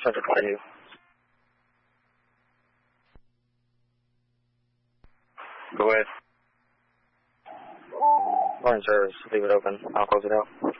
Center 22. Go ahead. Morning service, leave it open. I'll close it out.